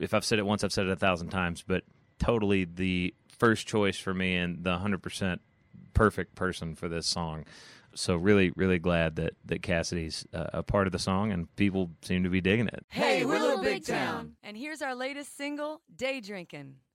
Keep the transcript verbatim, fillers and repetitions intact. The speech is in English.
if I've said it once, I've said it a thousand times, but totally the first choice for me and the one hundred percent perfect person for this song. So really, really glad that, that Cassidy's uh, a part of the song, and people seem to be digging it. Hey, we're Little Big Town. And here's our latest single, Day Drinkin'.